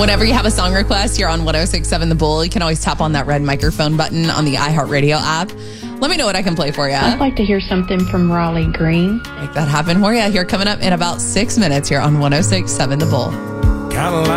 Whenever you have a song request, you're on 106.7 The Bull. You can always tap on that red microphone button on the iHeartRadio app. Let me know what I can play for you. I'd like to hear something from Raleigh Green. Make that happen for you. Here coming up in about 6 minutes here on 106.7 The Bull.